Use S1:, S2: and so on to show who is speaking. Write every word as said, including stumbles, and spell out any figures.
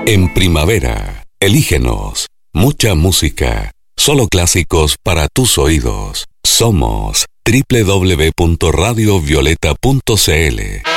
S1: En primavera, elígenos. Mucha música. Solo clásicos para tus oídos. Somos doble u doble u doble u punto radio violeta punto c l.